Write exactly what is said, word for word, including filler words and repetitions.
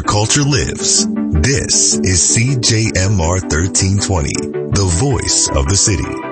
where culture lives. This is C J M R thirteen twenty, the voice of the city.